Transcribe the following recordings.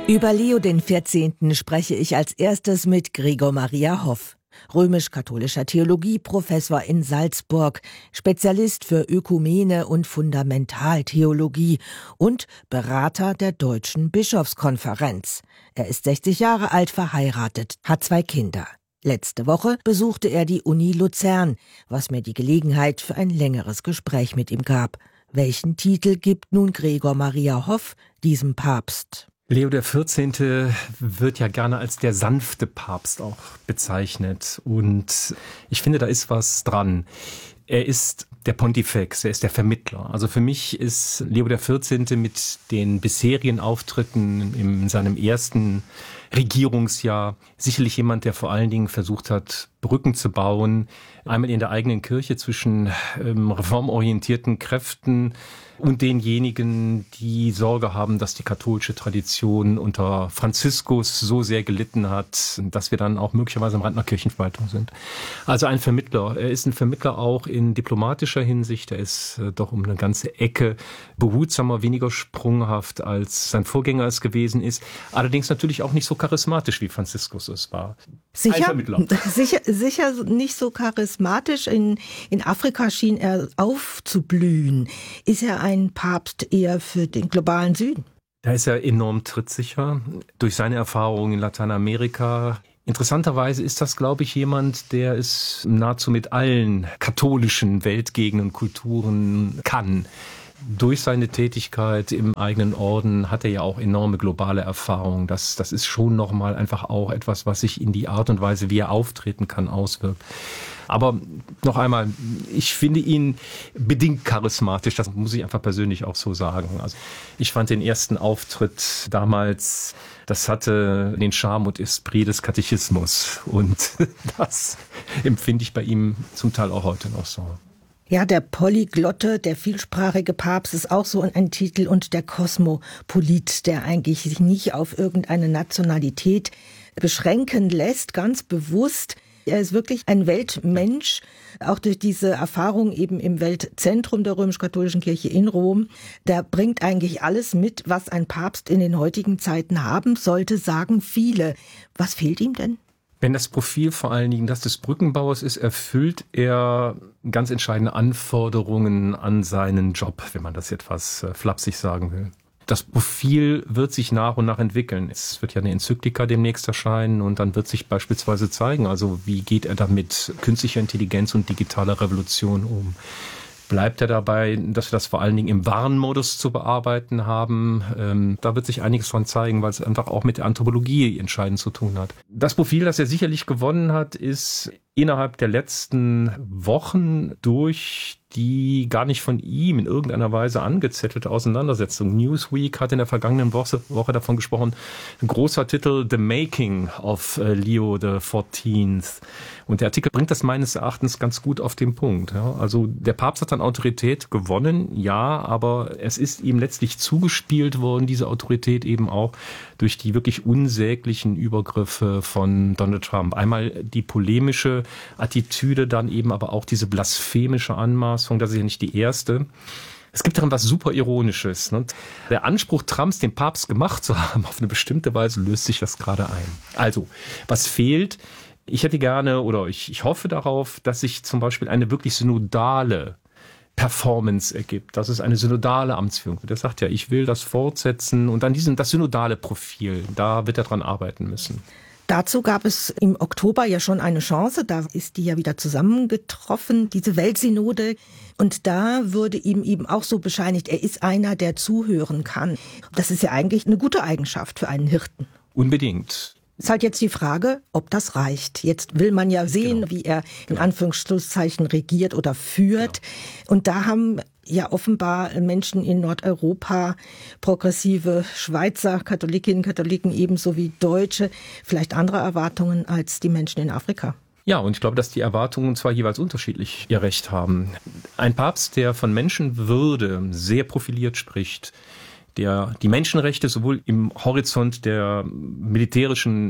Über Leo den 14. spreche ich als erstes mit Gregor Maria Hoff, römisch-katholischer Theologieprofessor in Salzburg, Spezialist für Ökumene und Fundamentaltheologie und Berater der Deutschen Bischofskonferenz. Er ist 60 Jahre alt, verheiratet, hat 2 Kinder. Letzte Woche besuchte er die Uni Luzern, was mir die Gelegenheit für ein längeres Gespräch mit ihm gab. Welchen Titel gibt nun Gregor Maria Hoff diesem Papst? Leo der 14. wird ja gerne als der sanfte Papst auch bezeichnet. Und ich finde, da ist was dran. Er ist der Pontifex, er ist der Vermittler. Also für mich ist Leo der 14. mit den bisherigen Auftritten in seinem ersten Regierungsjahr sicherlich jemand, der vor allen Dingen versucht hat, Brücken zu bauen. Einmal in der eigenen Kirche zwischen reformorientierten Kräften und denjenigen, die Sorge haben, dass die katholische Tradition unter Franziskus so sehr gelitten hat, dass wir dann auch möglicherweise am Rand einer Kirchenspaltung sind. Also ein Vermittler. Er ist ein Vermittler auch in diplomatischer Hinsicht. Er ist doch um eine ganze Ecke behutsamer, weniger sprunghaft, als sein Vorgänger es gewesen ist. Allerdings natürlich auch nicht so charismatisch, wie Franziskus es war. Sicher, ein Vermittler. Sicher nicht so charismatisch. In Afrika schien er aufzublühen. Ist er ein Papst eher für den globalen Süden? Da ist er enorm trittsicher durch seine Erfahrungen in Lateinamerika. Interessanterweise ist das, glaube ich, jemand, der es nahezu mit allen katholischen Weltgegenden und Kulturen kann. Durch seine Tätigkeit im eigenen Orden hat er ja auch enorme globale Erfahrung. Das ist schon nochmal einfach auch etwas, was sich in die Art und Weise, wie er auftreten kann, auswirkt. Aber noch einmal, ich finde ihn bedingt charismatisch, das muss ich einfach persönlich auch so sagen. Also ich fand den ersten Auftritt damals, das hatte den Charme und Esprit des Katechismus. Und das empfinde ich bei ihm zum Teil auch heute noch so. Ja, der Polyglotte, der vielsprachige Papst ist auch so ein Titel, und der Kosmopolit, der eigentlich sich nicht auf irgendeine Nationalität beschränken lässt, ganz bewusst. Er ist wirklich ein Weltmensch, auch durch diese Erfahrung eben im Weltzentrum der römisch-katholischen Kirche in Rom. Der bringt eigentlich alles mit, was ein Papst in den heutigen Zeiten haben sollte, sagen viele. Was fehlt ihm denn? Wenn das Profil vor allen Dingen das des Brückenbauers ist, erfüllt er ganz entscheidende Anforderungen an seinen Job, wenn man das etwas flapsig sagen will. Das Profil wird sich nach und nach entwickeln. Es wird ja eine Enzyklika demnächst erscheinen und dann wird sich beispielsweise zeigen, also wie geht er da mit künstlicher Intelligenz und digitaler Revolution um. Bleibt er dabei, dass wir das vor allen Dingen im Warnmodus zu bearbeiten haben? Da wird sich einiges von zeigen, weil es einfach auch mit der Anthropologie entscheidend zu tun hat. Das Profil, das er sicherlich gewonnen hat, ist innerhalb der letzten Wochen durch die gar nicht von ihm in irgendeiner Weise angezettelte Auseinandersetzung. Newsweek hat in der vergangenen Woche davon gesprochen, ein großer Titel, The Making of Leo XIV. Und der Artikel bringt das meines Erachtens ganz gut auf den Punkt. Ja. Also der Papst hat an Autorität gewonnen, ja, aber es ist ihm letztlich zugespielt worden, diese Autorität eben auch durch die wirklich unsäglichen Übergriffe von Donald Trump. Einmal die polemische Attitüde, dann eben aber auch diese blasphemische Anmaßung. Das ist ja nicht die erste. Es gibt darin was super Ironisches. Ne? Der Anspruch Trumps, den Papst gemacht zu haben, auf eine bestimmte Weise löst sich das gerade ein. Also, was fehlt? Ich hätte gerne oder ich hoffe darauf, dass sich zum Beispiel eine wirklich synodale Performance ergibt, dass es eine synodale Amtsführung wird. Er sagt ja, ich will das fortsetzen und dann das synodale Profil, da wird er dran arbeiten müssen. Dazu gab es im Oktober ja schon eine Chance, da ist die ja wieder zusammengetroffen, diese Weltsynode. Und da wurde ihm eben auch so bescheinigt, er ist einer, der zuhören kann. Das ist ja eigentlich eine gute Eigenschaft für einen Hirten. Unbedingt. Ist halt jetzt die Frage, ob das reicht. Jetzt will man ja sehen, wie er in Anführungszeichen regiert oder führt. Genau. Und da haben ja offenbar Menschen in Nordeuropa, progressive Schweizer Katholikinnen, Katholiken ebenso wie Deutsche, vielleicht andere Erwartungen als die Menschen in Afrika. Ja, und ich glaube, dass die Erwartungen zwar jeweils unterschiedlich ihr Recht haben. Ein Papst, der von Menschenwürde sehr profiliert spricht, der die Menschenrechte sowohl im Horizont der militärischen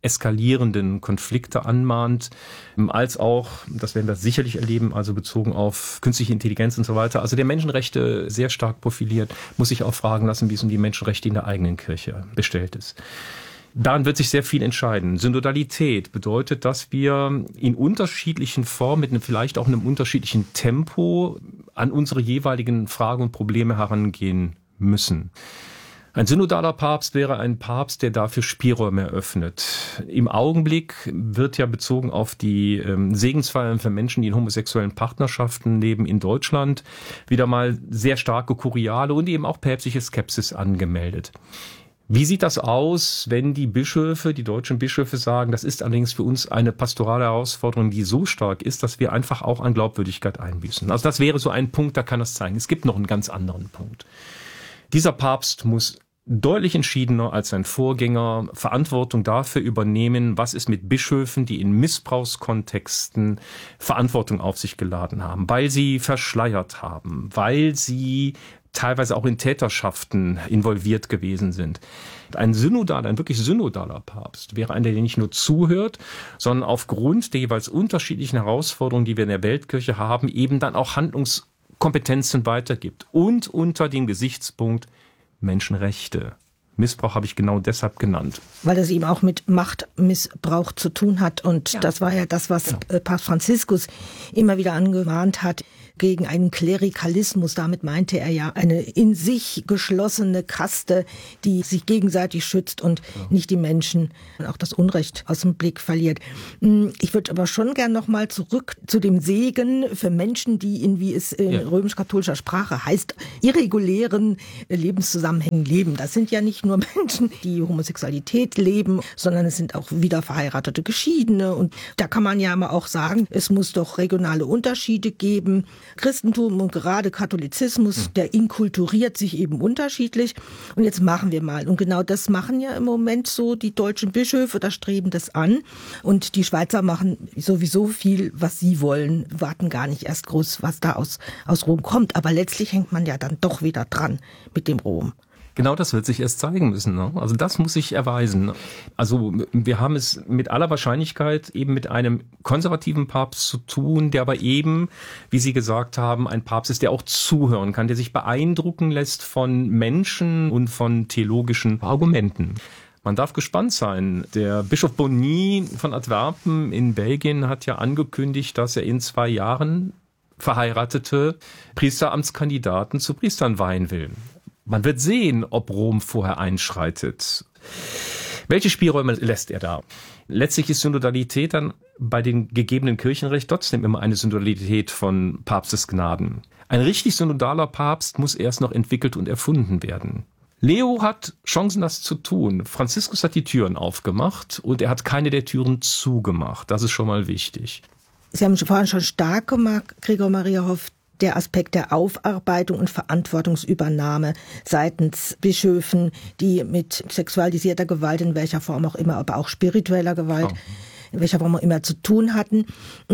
eskalierenden Konflikte anmahnt, als auch, das werden wir sicherlich erleben, also bezogen auf künstliche Intelligenz und so weiter, also der Menschenrechte sehr stark profiliert, muss sich auch fragen lassen, wie es um die Menschenrechte in der eigenen Kirche bestellt ist. Daran wird sich sehr viel entscheiden. Synodalität bedeutet, dass wir in unterschiedlichen Formen, mit vielleicht auch einem unterschiedlichen Tempo an unsere jeweiligen Fragen und Probleme herangehen müssen. Ein synodaler Papst wäre ein Papst, der dafür Spielräume eröffnet. Im Augenblick wird ja bezogen auf die Segensfeiern für Menschen, die in homosexuellen Partnerschaften leben in Deutschland, wieder mal sehr starke kuriale und eben auch päpstliche Skepsis angemeldet. Wie sieht das aus, wenn die Bischöfe, die deutschen Bischöfe sagen, das ist allerdings für uns eine pastorale Herausforderung, die so stark ist, dass wir einfach auch an Glaubwürdigkeit einbüßen. Also das wäre so ein Punkt, da kann das zeigen. Es gibt noch einen ganz anderen Punkt. Dieser Papst muss deutlich entschiedener als sein Vorgänger Verantwortung dafür übernehmen, was ist mit Bischöfen, die in Missbrauchskontexten Verantwortung auf sich geladen haben, weil sie verschleiert haben, weil sie teilweise auch in Täterschaften involviert gewesen sind. Ein wirklich synodaler Papst wäre einer, der nicht nur zuhört, sondern aufgrund der jeweils unterschiedlichen Herausforderungen, die wir in der Weltkirche haben, eben dann auch Handlungskompetenzen weitergibt. Und unter dem Gesichtspunkt Menschenrechte. Missbrauch habe ich genau deshalb genannt. Weil das eben auch mit Machtmissbrauch zu tun hat. Und das war ja das, was Papst Franziskus immer wieder angemahnt hat, gegen einen Klerikalismus. Damit meinte er ja eine in sich geschlossene Kaste, die sich gegenseitig schützt und nicht die Menschen und auch das Unrecht aus dem Blick verliert. Ich würde aber schon gern noch mal zurück zu dem Segen für Menschen, die in, wie es in römisch-katholischer Sprache heißt, irregulären Lebenszusammenhängen leben. Das sind ja nicht nur Menschen, die Homosexualität leben, sondern es sind auch wiederverheiratete Geschiedene. Und da kann man ja immer auch sagen, es muss doch regionale Unterschiede geben. Christentum und gerade Katholizismus, der inkulturiert sich eben unterschiedlich. Und jetzt machen wir mal. Und genau das machen ja im Moment so die deutschen Bischöfe, da streben das an. Und die Schweizer machen sowieso viel, was sie wollen, warten gar nicht erst groß, was da aus Rom kommt. Aber letztlich hängt man ja dann doch wieder dran mit dem Rom. Genau das wird sich erst zeigen müssen. Ne? Also das muss sich erweisen. Also wir haben es mit aller Wahrscheinlichkeit eben mit einem konservativen Papst zu tun, der aber eben, wie Sie gesagt haben, ein Papst ist, der auch zuhören kann, der sich beeindrucken lässt von Menschen und von theologischen Argumenten. Man darf gespannt sein. Der Bischof Bonny von Antwerpen in Belgien hat ja angekündigt, dass er in 2 Jahren verheiratete Priesteramtskandidaten zu Priestern weihen will. Man wird sehen, ob Rom vorher einschreitet. Welche Spielräume lässt er da? Letztlich ist Synodalität dann bei dem gegebenen Kirchenrecht trotzdem immer eine Synodalität von Papstesgnaden. Ein richtig synodaler Papst muss erst noch entwickelt und erfunden werden. Leo hat Chancen, das zu tun. Franziskus hat die Türen aufgemacht und er hat keine der Türen zugemacht. Das ist schon mal wichtig. Sie haben vorhin schon stark gemacht, Gregor Maria Hoff, der Aspekt der Aufarbeitung und Verantwortungsübernahme seitens Bischöfen, die mit sexualisierter Gewalt in welcher Form auch immer, aber auch spiritueller Gewalt, in welcher Form auch immer zu tun hatten.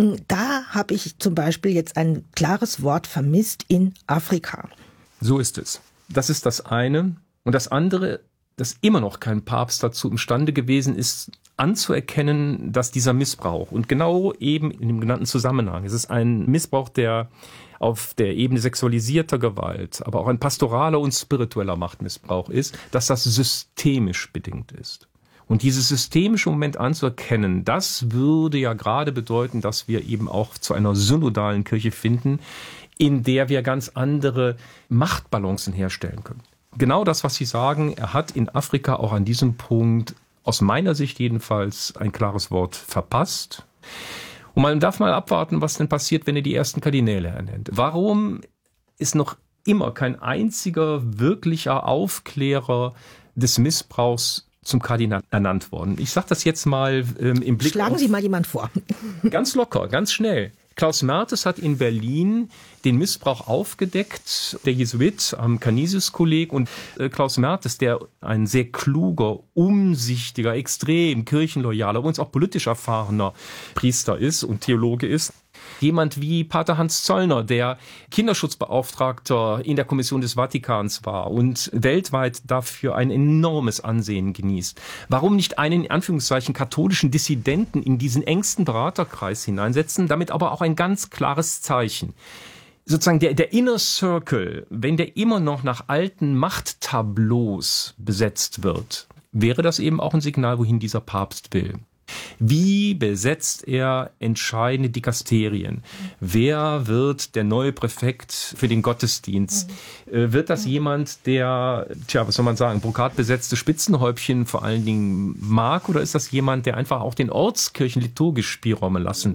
Da habe ich zum Beispiel jetzt ein klares Wort vermisst in Afrika. So ist es. Das ist das eine. Und das andere, dass immer noch kein Papst dazu imstande gewesen ist, anzuerkennen, dass dieser Missbrauch und genau eben in dem genannten Zusammenhang, es ist ein Missbrauch, der auf der Ebene sexualisierter Gewalt, aber auch ein pastoraler und spiritueller Machtmissbrauch ist, dass das systemisch bedingt ist. Und dieses systemische Moment anzuerkennen, das würde ja gerade bedeuten, dass wir eben auch zu einer synodalen Kirche finden, in der wir ganz andere Machtbalancen herstellen können. Genau das, was Sie sagen, er hat in Afrika auch an diesem Punkt, aus meiner Sicht jedenfalls, ein klares Wort verpasst. Und man darf mal abwarten, was denn passiert, wenn er die ersten Kardinäle ernennt. Warum ist noch immer kein einziger wirklicher Aufklärer des Missbrauchs zum Kardinal ernannt worden? Ich sage das jetzt mal im Blick. Schlagen Sie mal jemand vor. Ganz locker, ganz schnell. Klaus Mertes hat in Berlin den Missbrauch aufgedeckt, der Jesuit am Canisius-Kolleg. Und Klaus Mertes, der ein sehr kluger, umsichtiger, extrem kirchenloyaler, uns auch politisch erfahrener Priester ist und Theologe ist, Jemand wie Pater Hans Zollner, der Kinderschutzbeauftragter in der Kommission des Vatikans war und weltweit dafür ein enormes Ansehen genießt. Warum nicht einen, in Anführungszeichen, katholischen Dissidenten in diesen engsten Beraterkreis hineinsetzen, damit aber auch ein ganz klares Zeichen. Sozusagen der Inner Circle, wenn der immer noch nach alten Machttableaus besetzt wird, wäre das eben auch ein Signal, wohin dieser Papst will. Wie besetzt er entscheidende Dikasterien? Wer wird der neue Präfekt für den Gottesdienst? Wird das jemand, der, was soll man sagen, brokatbesetzte Spitzenhäubchen vor allen Dingen mag? Oder ist das jemand, der einfach auch den Ortskirchen liturgisch Spielräume lassen